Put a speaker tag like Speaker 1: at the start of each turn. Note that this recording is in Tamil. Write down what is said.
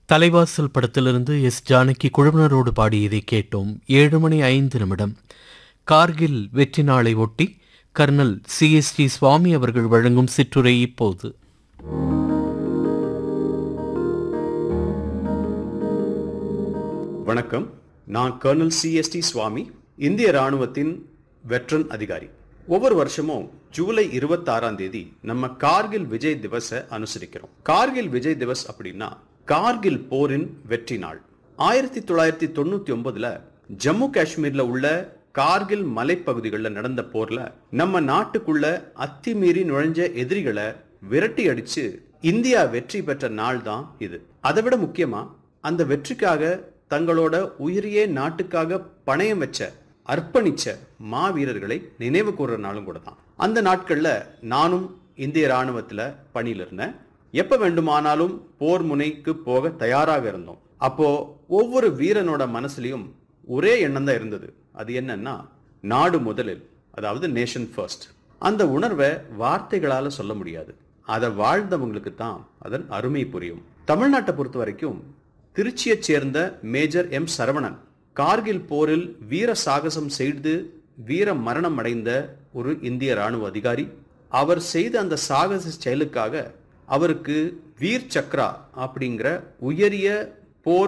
Speaker 1: தலைவாசல் படத்திலிருந்து எஸ் ஜானகி குழுவினரோடு பாடியதை கேட்டோம். 7 மணி 5 நிமிடம். கார்கில் வெற்றி நாளை ஒட்டி கர்னல் CST சுவாமி அவர்கள் வழங்கும் சிற்றுரை இப்போது.
Speaker 2: வணக்கம். நான் கர்னல் CST சுவாமி, இந்திய ராணுவத்தின் வெட்ரன் அதிகாரி. ஒவ்வொரு வருஷமும் ஜூலை 26ஆம் தேதி நம்ம கார்கில் விஜய் திவஸ அனுசரிக்கிறோம். கார்கில் விஜய் திவஸ் அப்படின்னா கார்கில் போரின் வெற்றி நாள். 1999ல ஜம்மு காஷ்மீர்ல உள்ள கார்கில் மலைப்பகுதிகளில் நடந்த போர்ல நம்ம நாட்டுக்குள்ள அத்துமீறி நுழைஞ்ச எதிரிகளை விரட்டி அடிச்சு இந்தியா வெற்றி பெற்ற நாள் தான் இது. அதை விட முக்கியமா அந்த வெற்றிக்காக தங்களோட உயிரியே நாட்டுக்காக பணயம் வச்ச அர்ப்பணிச்ச மாவீரர்களை நினைவு கூறுற நாளும் கூட தான். அந்த நாட்கள்ல நானும் இந்திய ராணுவத்துல பணியில இருந்தேன். எப்ப வேண்டுமானாலும் போர் முனைக்கு போக தயாராக இருந்தோம். அப்போ ஒவ்வொரு வீரனோட மனசுலயும் ஒரே எண்ணம் தான் இருந்தது. அது என்னன்னா, நாடு முதலில், அதாவது நேஷன் ஃபர்ஸ்ட். அந்த உணர்வை வார்த்தைகளால சொல்ல முடியாது. அதை வாழ்ந்தவங்களுக்கு தான் அதன் அருமை புரியும். தமிழ்நாட்டை பொறுத்த வரைக்கும் திருச்சியைச் சேர்ந்த மேஜர் M. சரவணன் கார்கில் போரில் வீர சாகசம் செய்து வீர மரணம் அடைந்த ஒரு இந்திய ராணுவ அதிகாரி. அவர் செய்த அந்த சாகச செயலுக்காக அவருக்கு வீர் சக்ரா அப்படிங்கிற உயரிய